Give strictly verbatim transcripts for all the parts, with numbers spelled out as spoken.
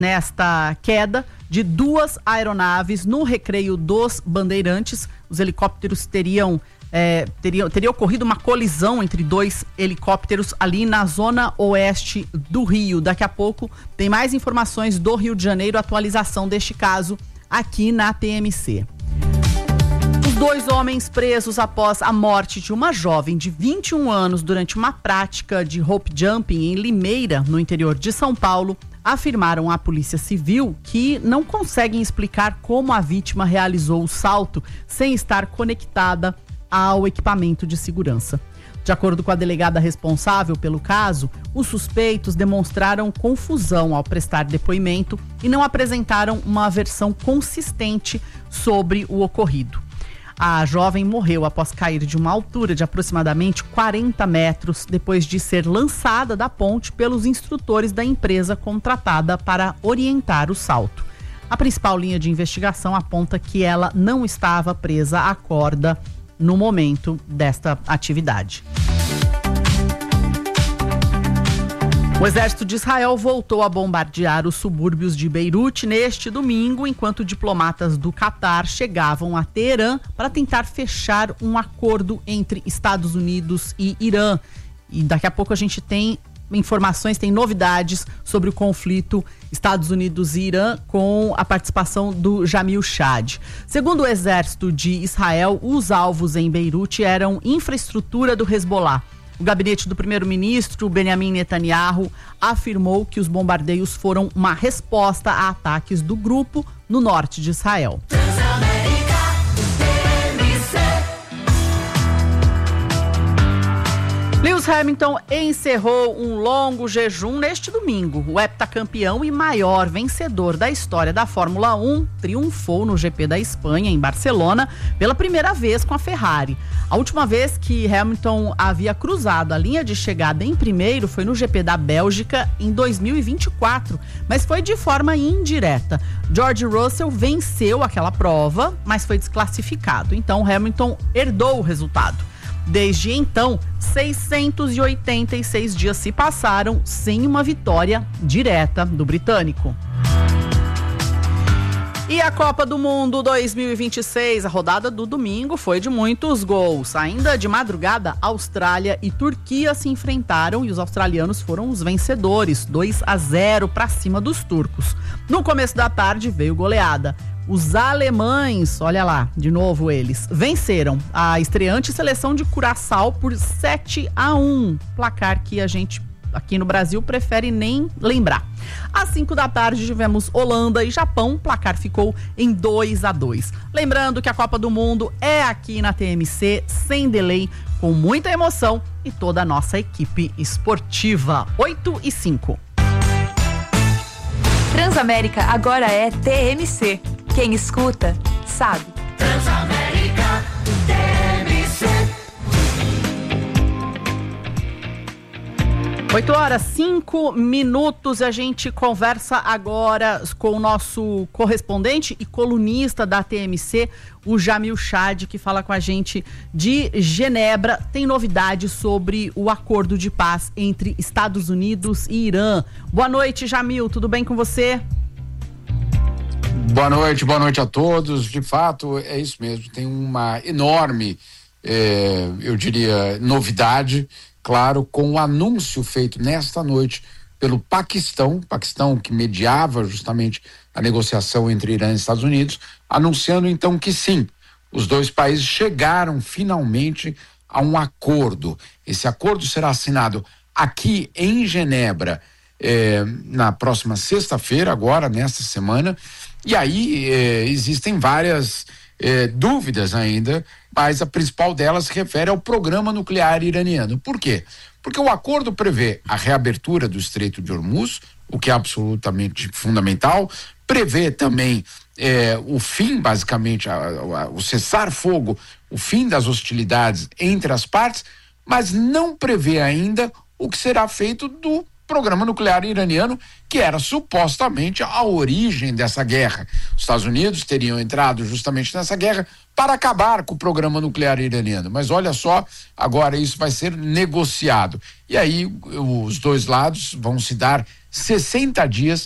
nesta queda de duas aeronaves no Recreio dos Bandeirantes. Os helicópteros teriam, é, teriam teria ocorrido uma colisão entre dois helicópteros ali na zona oeste do Rio. Daqui a pouco tem mais informações do Rio de Janeiro, atualização deste caso aqui na T M C. Os dois homens presos após a morte de uma jovem de vinte e um anos durante uma prática de rope jumping em Limeira, no interior de São Paulo, afirmaram à Polícia Civil que não conseguem explicar como a vítima realizou o salto sem estar conectada ao equipamento de segurança. De acordo com a delegada responsável pelo caso, os suspeitos demonstraram confusão ao prestar depoimento e não apresentaram uma versão consistente sobre o ocorrido. A jovem morreu após cair de uma altura de aproximadamente quarenta metros depois de ser lançada da ponte pelos instrutores da empresa contratada para orientar o salto. A principal linha de investigação aponta que ela não estava presa à corda no momento desta atividade. O exército de Israel voltou a bombardear os subúrbios de Beirute neste domingo, enquanto diplomatas do Catar chegavam a Teherã para tentar fechar um acordo entre Estados Unidos e Irã. E daqui a pouco a gente tem informações, tem novidades sobre o conflito Estados Unidos e Irã com a participação do Jamil Chad. Segundo o exército de Israel, os alvos em Beirute eram infraestrutura do Hezbollah. O gabinete do primeiro-ministro Benjamin Netanyahu afirmou que os bombardeios foram uma resposta a ataques do grupo no norte de Israel. Lewis Hamilton encerrou um longo jejum neste domingo. O heptacampeão e maior vencedor da história da Fórmula um triunfou no G P da Espanha, em Barcelona, pela primeira vez com a Ferrari. A última vez que Hamilton havia cruzado a linha de chegada em primeiro foi no G P da Bélgica em dois mil e vinte e quatro, mas foi de forma indireta. George Russell venceu aquela prova, mas foi desclassificado. Então Hamilton herdou o resultado. Desde então, seiscentos e oitenta e seis dias se passaram sem uma vitória direta do britânico. E a Copa do Mundo dois mil e vinte e seis, a rodada do domingo foi de muitos gols. Ainda de madrugada, Austrália e Turquia se enfrentaram e os australianos foram os vencedores, dois a zero para cima dos turcos. No começo da tarde veio goleada. Os alemães, olha lá, de novo eles, venceram a estreante seleção de Curaçao por sete a um, placar que a gente aqui no Brasil prefere nem lembrar. Às cinco da tarde tivemos Holanda e Japão, o placar ficou em dois a dois. Lembrando que a Copa do Mundo é aqui na T M C, sem delay, com muita emoção e toda a nossa equipe esportiva. oito e cinco. Transamérica agora é T M C. Quem escuta, sabe. Transamérica, T M C. oito horas, cinco minutos, e a gente conversa agora com o nosso correspondente e colunista da T M C, o Jamil Chad, que fala com a gente de Genebra. Tem novidades sobre o acordo de paz entre Estados Unidos e Irã. Boa noite, Jamil, tudo bem com você? Boa noite, boa noite a todos. De fato, é isso mesmo. Tem uma enorme, é, eu diria, novidade, claro, com o anúncio feito nesta noite pelo Paquistão, Paquistão que mediava justamente a negociação entre Irã e Estados Unidos, anunciando então que sim, os dois países chegaram finalmente a um acordo. Esse acordo será assinado aqui em Genebra é, na próxima sexta-feira, agora, nesta semana. E aí eh, existem várias eh, dúvidas ainda, mas a principal delas se refere ao programa nuclear iraniano. Por quê? Porque o acordo prevê a reabertura do Estreito de Hormuz, o que é absolutamente fundamental, prevê também eh, o fim, basicamente, a, a, o cessar-fogo, o fim das hostilidades entre as partes, mas não prevê ainda o que será feito do programa nuclear iraniano, que era supostamente a origem dessa guerra. Os Estados Unidos teriam entrado justamente nessa guerra para acabar com o programa nuclear iraniano. Mas olha só, agora isso vai ser negociado. E aí os dois lados vão se dar sessenta dias para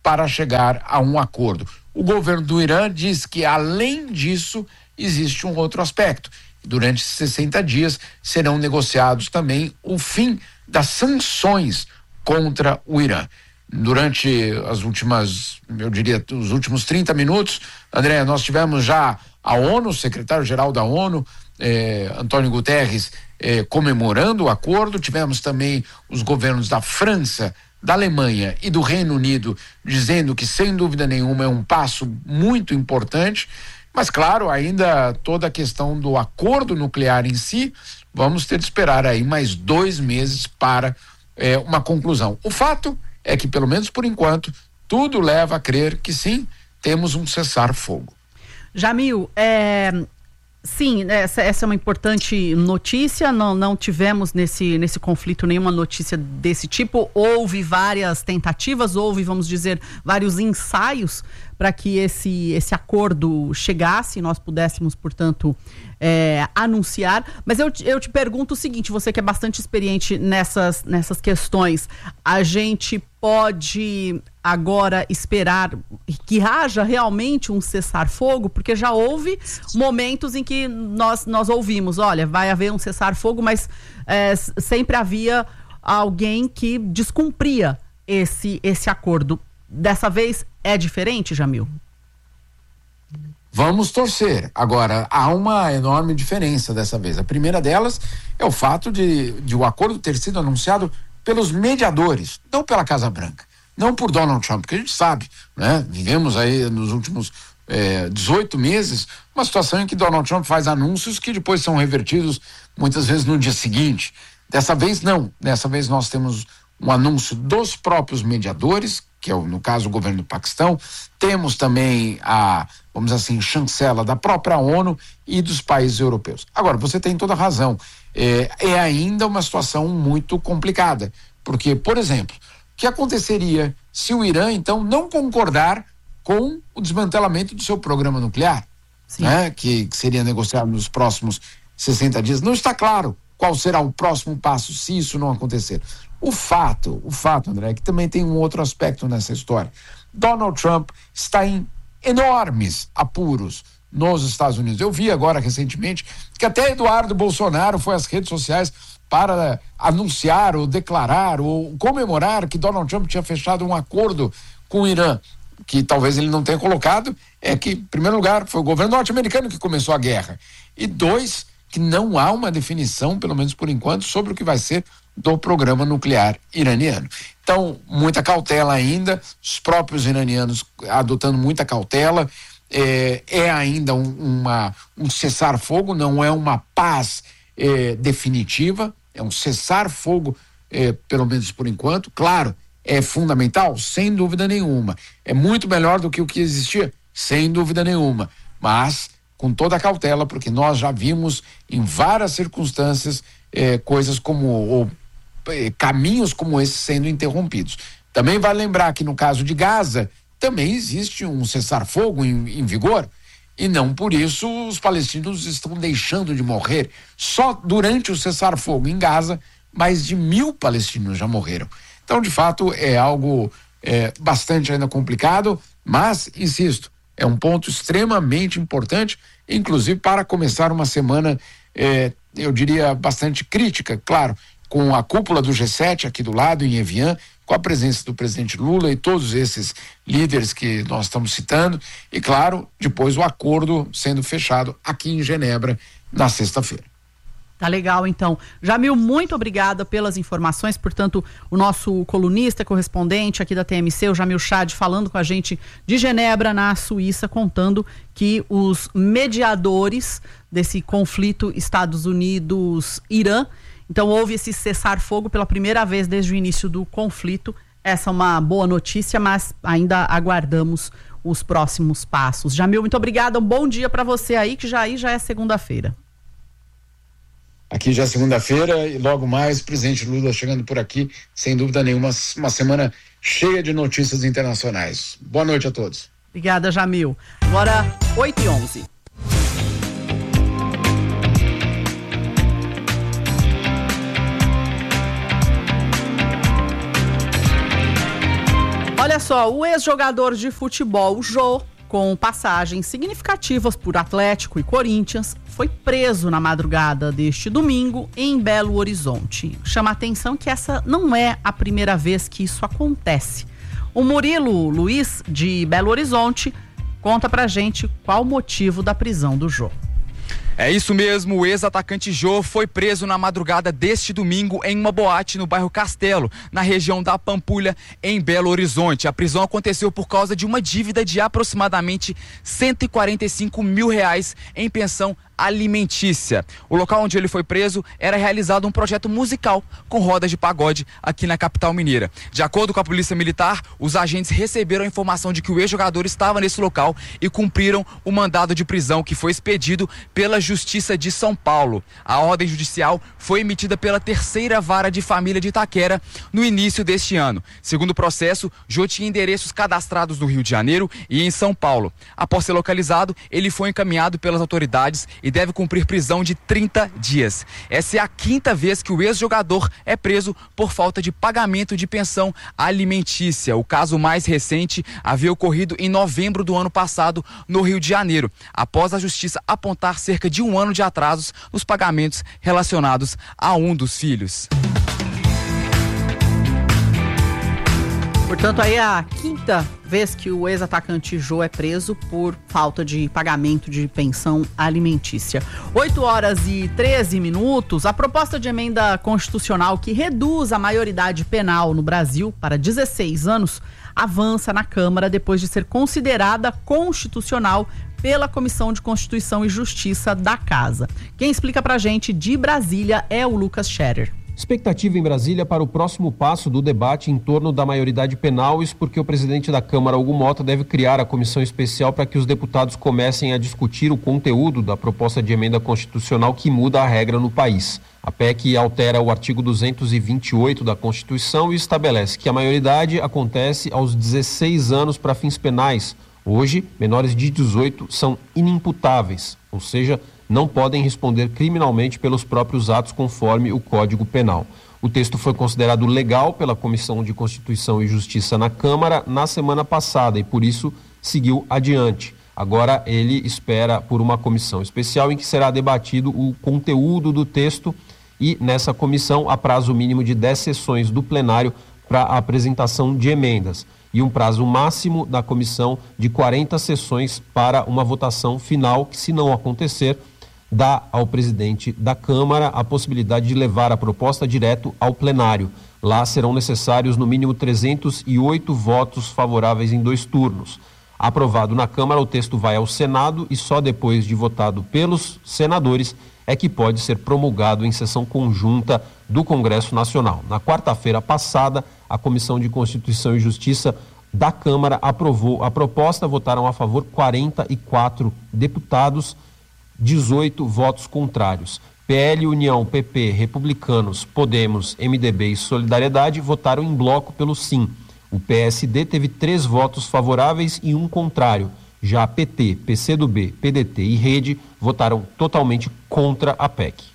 para chegar a um acordo. O governo do Irã diz que, além disso, existe um outro aspecto. Durante sessenta dias serão negociados também o fim das sanções contra o Irã. Durante as últimas, eu diria, os últimos trinta minutos, André, nós tivemos já a ONU, o secretário-geral da ONU, eh, Antônio Guterres, eh, comemorando o acordo. Tivemos também os governos da França, da Alemanha e do Reino Unido dizendo que, sem dúvida nenhuma, é um passo muito importante. Mas, claro, ainda toda a questão do acordo nuclear em si, vamos ter de esperar aí mais dois meses para eh, uma conclusão. O fato é que, pelo menos por enquanto, tudo leva a crer que sim, temos um cessar-fogo. Jamil, é, sim, essa, essa é uma importante notícia. Não, não tivemos nesse, nesse conflito nenhuma notícia desse tipo. Houve várias tentativas, houve, vamos dizer, vários ensaios para que esse, esse acordo chegasse e nós pudéssemos, portanto, é, anunciar. Mas eu, eu te pergunto o seguinte, você que é bastante experiente nessas, nessas questões, a gente pode agora esperar que haja realmente um cessar-fogo? Porque já houve momentos em que nós, nós ouvimos, olha, vai haver um cessar-fogo, mas é, sempre havia alguém que descumpria esse, esse acordo. Dessa vez é diferente, Jamil? Vamos torcer. Agora, há uma enorme diferença dessa vez. A primeira delas é o fato de, de o acordo ter sido anunciado pelos mediadores, não pela Casa Branca, não por Donald Trump, porque a gente sabe, né? Vivemos aí nos últimos eh, dezoito meses uma situação em que Donald Trump faz anúncios que depois são revertidos muitas vezes no dia seguinte. Dessa vez não. Dessa vez nós temos um anúncio dos próprios mediadores, que é o, no caso o governo do Paquistão. Temos também a, vamos dizer assim, chancela da própria ONU e dos países europeus. Agora, você tem toda a razão, é, é ainda uma situação muito complicada, porque, por exemplo, o que aconteceria se o Irã, então, não concordar com o desmantelamento do seu programa nuclear, né, que, que seria negociado nos próximos sessenta dias? Não está claro qual será o próximo passo se isso não acontecer. O fato, o fato, André, é que também tem um outro aspecto nessa história. Donald Trump está em enormes apuros nos Estados Unidos. Eu vi agora recentemente que até Eduardo Bolsonaro foi às redes sociais para anunciar ou declarar ou comemorar que Donald Trump tinha fechado um acordo com o Irã, que talvez ele não tenha colocado, é que, em primeiro lugar, foi o governo norte-americano que começou a guerra, e dois, que não há uma definição, pelo menos por enquanto, sobre o que vai ser do programa nuclear iraniano. Então, muita cautela ainda, os próprios iranianos adotando muita cautela, é, é ainda um, uma, um cessar-fogo, não é uma paz é, definitiva, é um cessar-fogo, é, pelo menos por enquanto. Claro, é fundamental, sem dúvida nenhuma. É muito melhor do que o que existia, sem dúvida nenhuma, mas com toda a cautela, porque nós já vimos em várias circunstâncias eh, coisas como, ou eh, caminhos como esses sendo interrompidos. Também vale lembrar que no caso de Gaza, também existe um cessar-fogo em, em vigor, e não por isso os palestinos estão deixando de morrer. Só durante o cessar-fogo em Gaza, mais de mil palestinos já morreram. Então, de fato, é algo eh, bastante ainda complicado, mas, insisto, é um ponto extremamente importante, inclusive para começar uma semana, eh, eu diria, bastante crítica, claro, com a cúpula do G sete aqui do lado, em Evian, com a presença do presidente Lula e todos esses líderes que nós estamos citando, e, claro, depois o acordo sendo fechado aqui em Genebra na sexta-feira. Tá legal, então. Jamil, muito obrigada pelas informações. Portanto, o nosso colunista, correspondente aqui da T M C, o Jamil Chad, falando com a gente de Genebra, na Suíça, contando que os mediadores desse conflito Estados Unidos-Irã, então houve esse cessar-fogo pela primeira vez desde o início do conflito. Essa é uma boa notícia, mas ainda aguardamos os próximos passos. Jamil, muito obrigada. Um bom dia para você aí, que já aí já é segunda-feira. Aqui já é segunda-feira e logo mais, presidente Lula chegando por aqui, sem dúvida nenhuma, uma semana cheia de notícias internacionais. Boa noite a todos. Obrigada, Jamil. Agora, oito e onze. Olha só, o ex-jogador de futebol, Jô, com passagens significativas por Atlético e Corinthians, foi preso na madrugada deste domingo em Belo Horizonte. Chama a atenção que essa não é a primeira vez que isso acontece. O Murilo Luiz, de Belo Horizonte, conta pra gente qual o motivo da prisão do Jô. É isso mesmo, o ex-atacante Jô foi preso na madrugada deste domingo em uma boate no bairro Castelo, na região da Pampulha, em Belo Horizonte. A prisão aconteceu por causa de uma dívida de aproximadamente cento e quarenta e cinco mil reais em pensão alimentícia. O local onde ele foi preso era realizado um projeto musical com rodas de pagode aqui na capital mineira. De acordo com a Polícia Militar, os agentes receberam a informação de que o ex-jogador estava nesse local e cumpriram o mandado de prisão que foi expedido pela Justiça de São Paulo. A ordem judicial foi emitida pela terceira vara de família de Itaquera no início deste ano. Segundo o processo, Jô tinha endereços cadastrados no Rio de Janeiro e em São Paulo. Após ser localizado, ele foi encaminhado pelas autoridades e deve cumprir prisão de trinta dias. Essa é a quinta vez que o ex-jogador é preso por falta de pagamento de pensão alimentícia. O caso mais recente havia ocorrido em novembro do ano passado no Rio de Janeiro, após a justiça apontar cerca de um ano de atrasos nos pagamentos relacionados a um dos filhos. Portanto, aí é a quinta vez que o ex-atacante Jô é preso por falta de pagamento de pensão alimentícia. oito horas e treze minutos, a proposta de emenda constitucional que reduz a maioridade penal no Brasil para dezesseis anos avança na Câmara depois de ser considerada constitucional pela Comissão de Constituição e Justiça da Casa. Quem explica pra gente de Brasília é o Lucas Scherer. Expectativa em Brasília para o próximo passo do debate em torno da maioridade penal, isso porque o presidente da Câmara, Hugo Mota, deve criar a comissão especial para que os deputados comecem a discutir o conteúdo da proposta de emenda constitucional que muda a regra no país. A P E C altera o artigo duzentos e vinte e oito da Constituição e estabelece que a maioridade acontece aos dezesseis anos para fins penais. Hoje, menores de dezoito são inimputáveis, ou seja, não podem responder criminalmente pelos próprios atos conforme o Código Penal. O texto foi considerado legal pela Comissão de Constituição e Justiça na Câmara na semana passada e, por isso, seguiu adiante. Agora ele espera por uma comissão especial em que será debatido o conteúdo do texto e, nessa comissão, há prazo mínimo de dez sessões do plenário para a apresentação de emendas e um prazo máximo da comissão de quarenta sessões para uma votação final que, se não acontecer, dá ao presidente da Câmara a possibilidade de levar a proposta direto ao plenário. Lá serão necessários no mínimo trezentos e oito votos favoráveis em dois turnos. Aprovado na Câmara, o texto vai ao Senado e só depois de votado pelos senadores é que pode ser promulgado em sessão conjunta do Congresso Nacional. Na quarta-feira passada, a Comissão de Constituição e Justiça da Câmara aprovou a proposta, votaram a favor quarenta e quatro deputados, dezoito votos contrários. P L, União, P P, Republicanos, Podemos, M D B e Solidariedade votaram em bloco pelo sim. O P S D teve três votos favoráveis e um contrário. Já P T, P C do B, P D T e Rede votaram totalmente contra a P E C.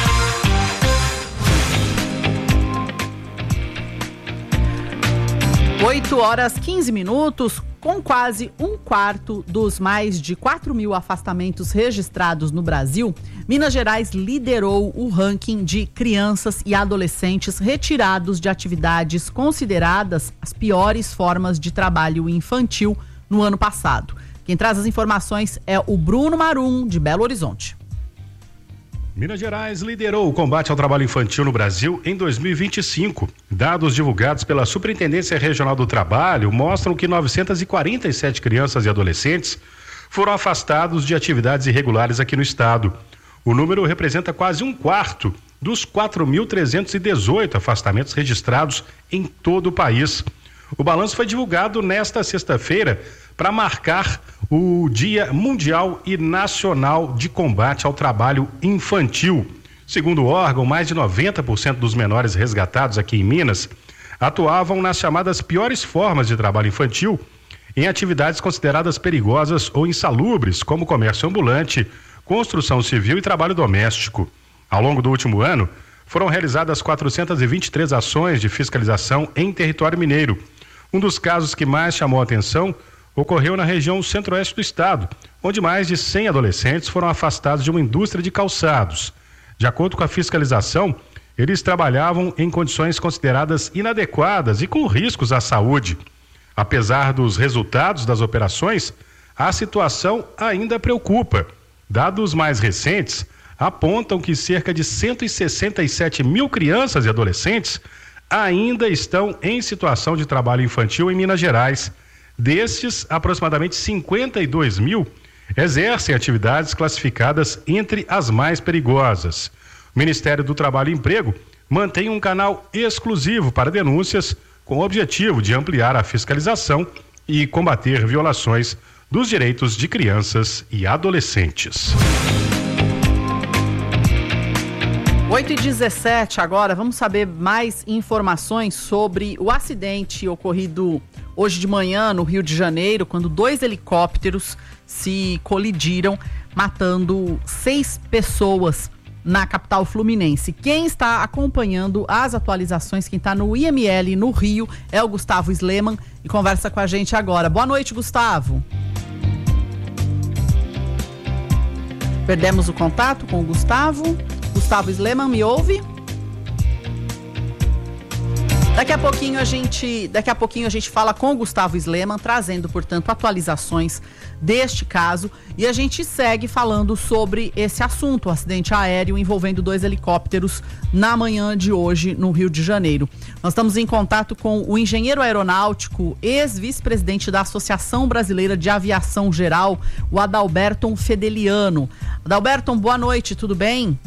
oito horas e quinze minutos, com quase um quarto dos mais de quatro mil afastamentos registrados no Brasil, Minas Gerais liderou o ranking de crianças e adolescentes retirados de atividades consideradas as piores formas de trabalho infantil no ano passado. Quem traz as informações é o Bruno Marum, de Belo Horizonte. Minas Gerais liderou o combate ao trabalho infantil no Brasil em dois mil e vinte e cinco. Dados divulgados pela Superintendência Regional do Trabalho mostram que novecentas e quarenta e sete crianças e adolescentes foram afastados de atividades irregulares aqui no estado. O número representa quase um quarto dos quatro mil trezentos e dezoito afastamentos registrados em todo o país. O balanço foi divulgado nesta sexta-feira para marcar o Dia Mundial e Nacional de Combate ao Trabalho Infantil. Segundo o órgão, mais de noventa por cento dos menores resgatados aqui em Minas atuavam nas chamadas piores formas de trabalho infantil, em atividades consideradas perigosas ou insalubres, como comércio ambulante, construção civil e trabalho doméstico. Ao longo do último ano, foram realizadas quatrocentas e vinte e três ações de fiscalização em território mineiro. Um dos casos que mais chamou a atenção ocorreu na região centro-oeste do estado, onde mais de cem adolescentes foram afastados de uma indústria de calçados. De acordo com a fiscalização, eles trabalhavam em condições consideradas inadequadas e com riscos à saúde. Apesar dos resultados das operações, a situação ainda preocupa. Dados mais recentes apontam que cerca de cento e sessenta e sete mil crianças e adolescentes ainda estão em situação de trabalho infantil em Minas Gerais. Destes, aproximadamente cinquenta e dois mil exercem atividades classificadas entre as mais perigosas. O Ministério do Trabalho e Emprego mantém um canal exclusivo para denúncias com o objetivo de ampliar a fiscalização e combater violações dos direitos de crianças e adolescentes. oito e dezessete agora, vamos saber mais informações sobre o acidente ocorrido hoje de manhã no Rio de Janeiro, quando dois helicópteros se colidiram, matando seis pessoas na capital fluminense. Quem está acompanhando as atualizações, quem está no I M L no Rio, é o Gustavo Sleman e conversa com a gente agora. Boa noite, Gustavo. Perdemos o contato com o Gustavo. Gustavo Sleman, me ouve? Daqui a pouquinho a gente, daqui a pouquinho a gente fala com o Gustavo Sleman, trazendo, portanto, atualizações deste caso, e a gente segue falando sobre esse assunto, o acidente aéreo envolvendo dois helicópteros na manhã de hoje no Rio de Janeiro. Nós estamos em contato com o engenheiro aeronáutico, ex-vice-presidente da Associação Brasileira de Aviação Geral, o Adalberto Fedeliano. Adalberto, boa noite, tudo bem?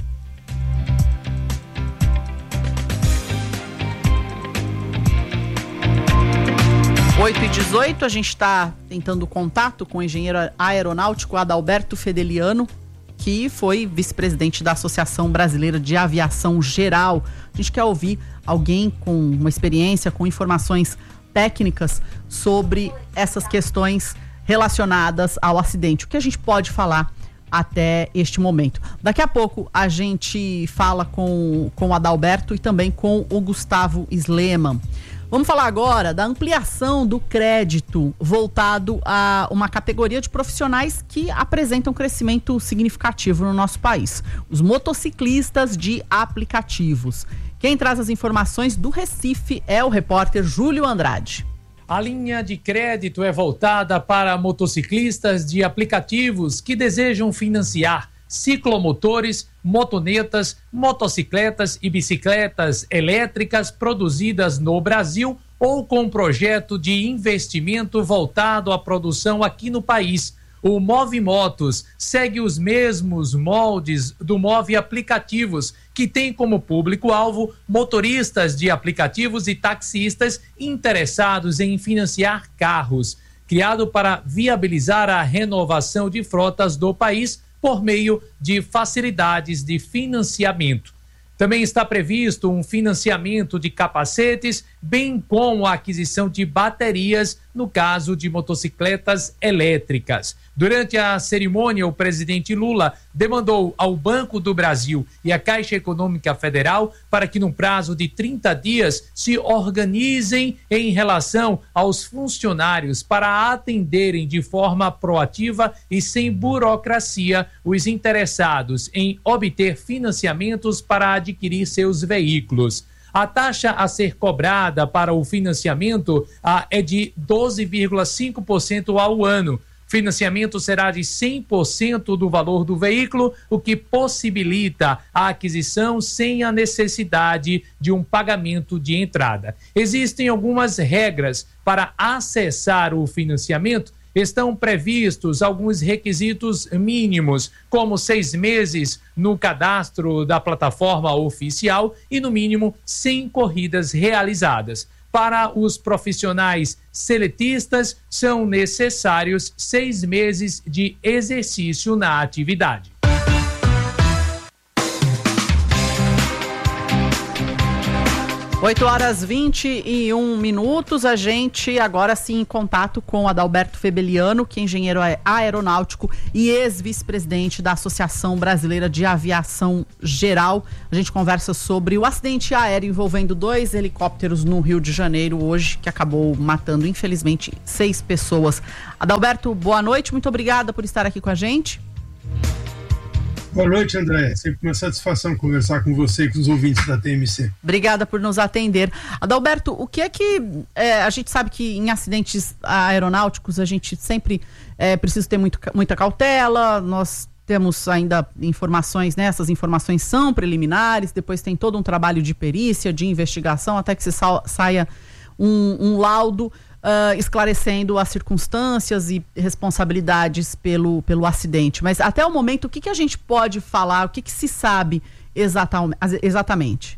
oito e dezoito, a gente está tentando contato com o engenheiro aeronáutico Adalberto Fedeliano, que foi vice-presidente da Associação Brasileira de Aviação Geral. A gente quer ouvir alguém com uma experiência, com informações técnicas sobre essas questões relacionadas ao acidente. O que a gente pode falar até este momento? Daqui a pouco a gente fala com, com o Adalberto e também com o Gustavo Sleman. Vamos falar agora da ampliação do crédito voltado a uma categoria de profissionais que apresentam crescimento significativo no nosso país: os motociclistas de aplicativos. Quem traz as informações do Recife é o repórter Júlio Andrade. A linha de crédito é voltada para motociclistas de aplicativos que desejam financiar ciclomotores, motonetas, motocicletas e bicicletas elétricas produzidas no Brasil ou com projeto de investimento voltado à produção aqui no país. O Move Motos segue os mesmos moldes do Move Aplicativos, que tem como público-alvo motoristas de aplicativos e taxistas interessados em financiar carros. Criado para viabilizar a renovação de frotas do país por meio de facilidades de financiamento. Também está previsto um financiamento de capacetes, bem como a aquisição de baterias, no caso de motocicletas elétricas. Durante a cerimônia, o presidente Lula demandou ao Banco do Brasil e à Caixa Econômica Federal para que, no prazo de trinta dias, se organizem em relação aos funcionários para atenderem de forma proativa e sem burocracia os interessados em obter financiamentos para adquirir seus veículos. A taxa a ser cobrada para o financiamento ah, é de doze vírgula cinco por cento ao ano. Financiamento será de cem por cento do valor do veículo, o que possibilita a aquisição sem a necessidade de um pagamento de entrada. Existem algumas regras para acessar o financiamento. Estão previstos alguns requisitos mínimos, como seis meses no cadastro da plataforma oficial e, no mínimo, cem corridas realizadas. Para os profissionais seletistas, são necessários seis meses de exercício na atividade. oito horas vinte e um minutos, a gente agora sim em contato com Adalberto Febeliano, que é engenheiro aeronáutico e ex-vice-presidente da Associação Brasileira de Aviação Geral. A gente conversa sobre o acidente aéreo envolvendo dois helicópteros no Rio de Janeiro hoje, que acabou matando, infelizmente, seis pessoas. Adalberto, boa noite, muito obrigada por estar aqui com a gente. Boa noite, André. Sempre uma satisfação conversar com você e com os ouvintes da T M C. Obrigada por nos atender. Adalberto, o que é que... É, a gente sabe que em acidentes aeronáuticos a gente sempre é, precisa ter muito, muita cautela, nós temos ainda informações, né? Essas informações são preliminares, depois tem todo um trabalho de perícia, de investigação, até que se sa- saia um, um laudo Uh, esclarecendo as circunstâncias e responsabilidades pelo, pelo acidente. Mas até o momento, o que, que a gente pode falar, o que, que se sabe exata, exatamente?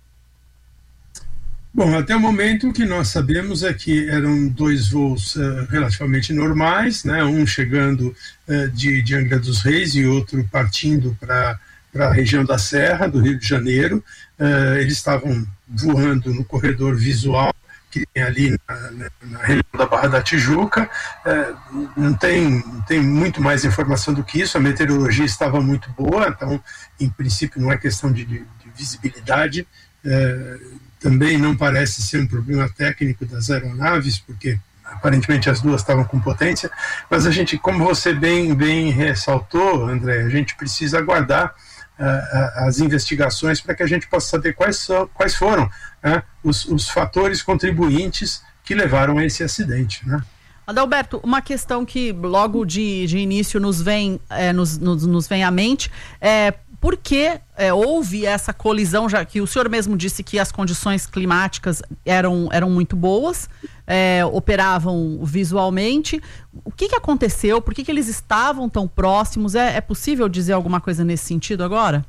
Bom, até o momento o que nós sabemos é que eram dois voos uh, relativamente normais, né? Um chegando uh, de, de Angra dos Reis e outro partindo para a região da Serra, do Rio de Janeiro. Uh, eles estavam voando no corredor visual que tem ali na, na, na região da Barra da Tijuca. É, não, tem, não tem muito mais informação do que isso, a meteorologia estava muito boa, então, em princípio, não é questão de, de, de visibilidade, é, também não parece ser um problema técnico das aeronaves, porque aparentemente as duas estavam com potência, mas a gente, como você bem, bem ressaltou, André, a gente precisa aguardar Uh, as investigações para que a gente possa saber quais, são, quais foram uh, os, os fatores contribuintes que levaram a esse acidente, né? Adalberto, uma questão que logo de, de início nos vem, é, nos, nos, nos vem à mente é por que é, houve essa colisão, já que o senhor mesmo disse que as condições climáticas eram, eram muito boas, é, operavam visualmente. O que, que aconteceu? Por que, que eles estavam tão próximos? É, é possível dizer alguma coisa nesse sentido agora?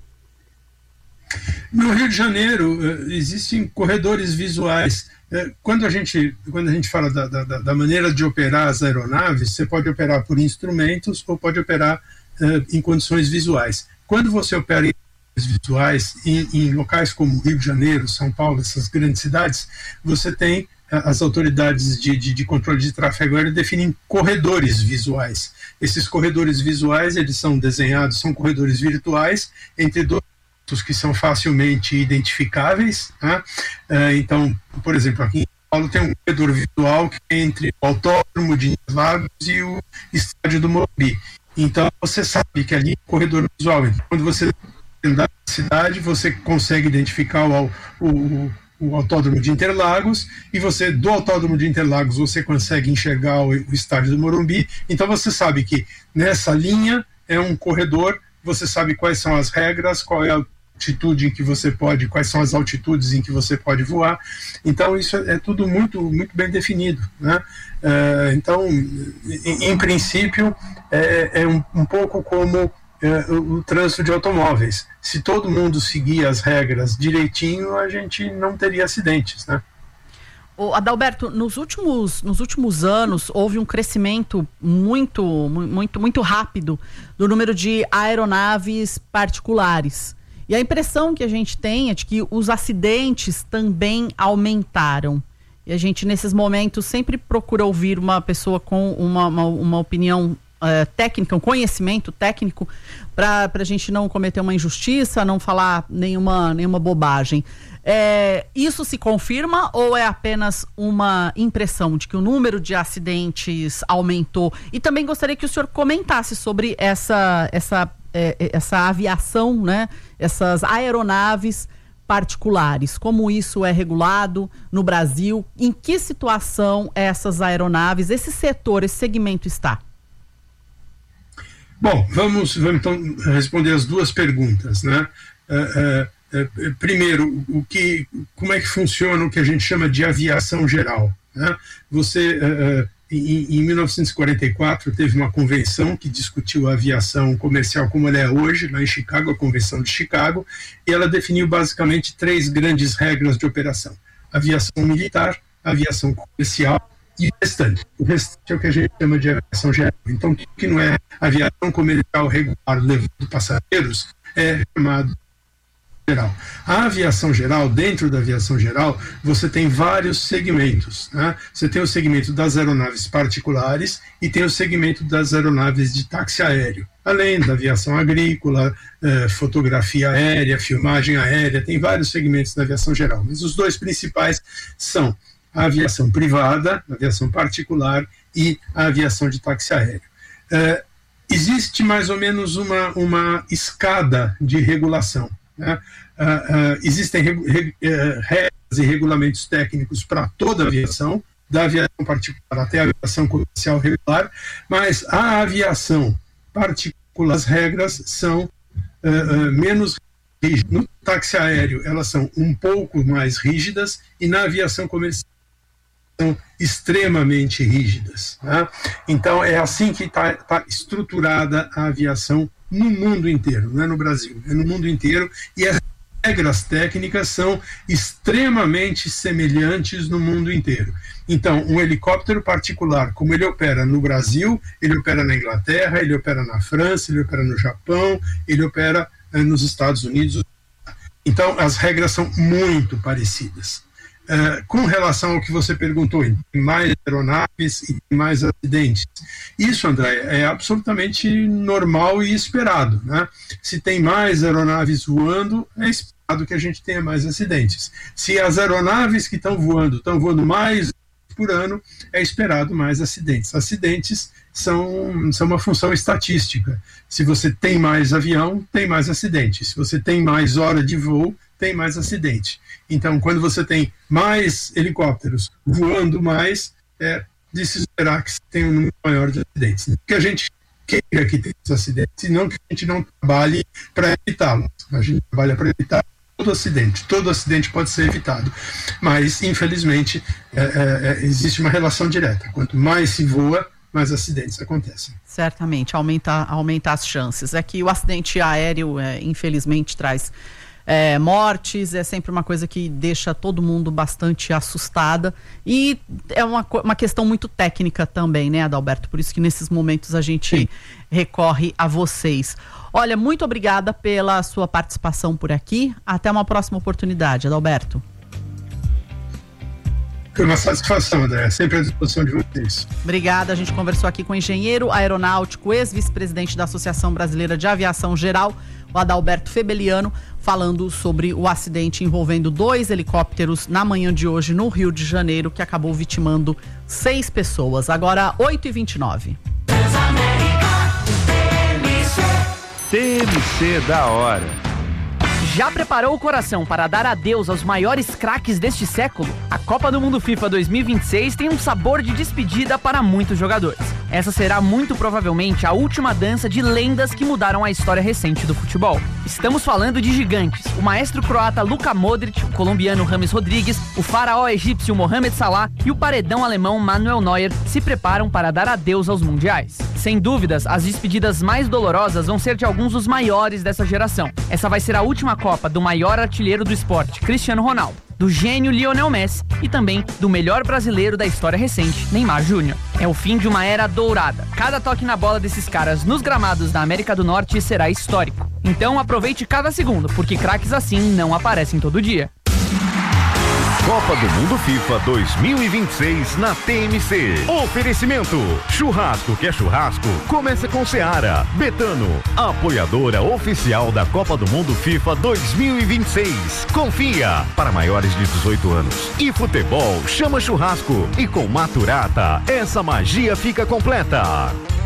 No Rio de Janeiro, existem corredores visuais. Quando a gente, quando a gente fala da, da, da maneira de operar as aeronaves, você pode operar por instrumentos ou pode operar uh, em condições visuais. Quando você opera em visuais em, em locais como Rio de Janeiro, São Paulo, essas grandes cidades, você tem as autoridades de, de, de controle de tráfego aéreo definem corredores visuais. Esses corredores visuais, eles são desenhados, são corredores virtuais entre dois pontos que são facilmente identificáveis, né? Então, por exemplo, aqui em São Paulo tem um corredor visual que é entre o Autódromo de Interlagos e o Estádio do Morumbi. Então, você sabe que ali é um corredor visual. Quando você anda na cidade, você consegue identificar o, o, o Autódromo de Interlagos, e você, do Autódromo de Interlagos, você consegue enxergar o, o Estádio do Morumbi. Então, você sabe que nessa linha é um corredor, você sabe quais são as regras, qual é a altitude em que você pode, quais são as altitudes em que você pode voar. Então isso é tudo muito, muito bem definido, né? Uh, então, em, em princípio, é, é um, um pouco como é, o, o trânsito de automóveis. Se todo mundo seguir as regras direitinho, a gente não teria acidentes, né? O Adalberto, nos últimos, nos últimos anos houve um crescimento muito, muito, muito rápido do número de aeronaves particulares. E a impressão que a gente tem é de que os acidentes também aumentaram. E a gente, nesses momentos, sempre procura ouvir uma pessoa com uma, uma, uma opinião uh, técnica, um conhecimento técnico, para a gente não cometer uma injustiça, não falar nenhuma, nenhuma bobagem. É, isso se confirma ou é apenas uma impressão de que o número de acidentes aumentou? E também gostaria que o senhor comentasse sobre essa, essa, é, essa aviação, né? Essas aeronaves particulares, como isso é regulado no Brasil, em que situação essas aeronaves, esse setor, esse segmento está? Bom, vamos, vamos então responder as duas perguntas, né? Uh, uh, uh, primeiro, o que, como é que funciona o que a gente chama de aviação geral, né? Você, uh, uh, em, em mil novecentos e quarenta e quatro, teve uma convenção que discutiu a aviação comercial como ela é hoje, lá em Chicago, a Convenção de Chicago, e ela definiu basicamente três grandes regras de operação: aviação militar, aviação comercial e o restante. O restante é o que a gente chama de aviação geral. Então, o que não é aviação comercial regular levando passageiros é chamado geral. A aviação geral, dentro da aviação geral, você tem vários segmentos, né? Você tem o segmento das aeronaves particulares e tem o segmento das aeronaves de táxi aéreo. Além da aviação agrícola, eh, fotografia aérea, filmagem aérea, tem vários segmentos da aviação geral. Mas os dois principais são a aviação privada, a aviação particular e a aviação de táxi aéreo. Eh, existe mais ou menos uma, uma escada de regulação, né? Uh, uh, existem regu reg uh, regras e regulamentos técnicos para toda a aviação, da aviação particular até a aviação comercial regular, mas a aviação particular, as regras são uh, uh, menos rígidas. No táxi aéreo, elas são um pouco mais rígidas, e na aviação comercial são extremamente rígidas, né? Então, é assim que está tá estruturada a aviação no mundo inteiro, não é no Brasil, é no mundo inteiro, e as regras técnicas são extremamente semelhantes no mundo inteiro. Então, um helicóptero particular, como ele opera no Brasil, ele opera na Inglaterra, ele opera na França, ele opera no Japão, ele opera eh, nos Estados Unidos. Então, as regras são muito parecidas. Uh, com relação ao que você perguntou, tem mais aeronaves e mais acidentes. Isso, André, é absolutamente normal e esperado, né? Se tem mais aeronaves voando, é esperado que a gente tenha mais acidentes. Se as aeronaves que estão voando estão voando mais por ano, é esperado mais acidentes. Acidentes são, são uma função estatística. Se você tem mais avião, tem mais acidente. Se você tem mais hora de voo, tem mais acidente. Então, quando você tem mais helicópteros voando mais, é de se esperar que tenha um número maior de acidentes. Não que a gente queira que tenha esses acidentes, e não que a gente não trabalhe para evitá-los. A gente trabalha para evitar todo acidente. Todo acidente pode ser evitado. Mas, infelizmente, é, é, existe uma relação direta. Quanto mais se voa, mais acidentes acontecem. Certamente, aumenta, aumenta as chances. É que o acidente aéreo, é, infelizmente, traz É, mortes, é sempre uma coisa que deixa todo mundo bastante assustada, e é uma, uma questão muito técnica também, né, Adalberto? Por isso que nesses momentos a gente Sim. recorre a vocês. Olha, muito obrigada pela sua participação por aqui. Até uma próxima oportunidade, Adalberto. Foi uma satisfação, André. Sempre à disposição de vocês. Obrigada. A gente conversou aqui com o engenheiro aeronáutico, ex-vice-presidente da Associação Brasileira de Aviação Geral, o Adalberto Febeliano, falando sobre o acidente envolvendo dois helicópteros na manhã de hoje no Rio de Janeiro, que acabou vitimando seis pessoas. Agora, oito e vinte e nove. T M C da hora. Já preparou o coração para dar adeus aos maiores craques deste século? A Copa do Mundo FIFA dois mil e vinte e seis tem um sabor de despedida para muitos jogadores. Essa será muito provavelmente a última dança de lendas que mudaram a história recente do futebol. Estamos falando de gigantes. O maestro croata Luka Modric, o colombiano James Rodrigues, o faraó egípcio Mohamed Salah e o paredão alemão Manuel Neuer se preparam para dar adeus aos mundiais. Sem dúvidas, as despedidas mais dolorosas vão ser de alguns dos maiores dessa geração. Essa vai ser a última Copa do maior artilheiro do esporte, Cristiano Ronaldo, do gênio Lionel Messi e também do melhor brasileiro da história recente, Neymar Júnior É o fim de uma era dourada. Cada toque na bola desses caras nos gramados da América do Norte será histórico. Então aproveite cada segundo, porque craques assim não aparecem todo dia. Copa do Mundo FIFA dois mil e vinte e seis na T M C. Oferecimento: churrasco que é churrasco, começa com Seara. Betano, apoiadora oficial da Copa do Mundo FIFA dois mil e vinte e seis. Confia, para maiores de dezoito anos. E futebol chama churrasco. E com Maturata, essa magia fica completa.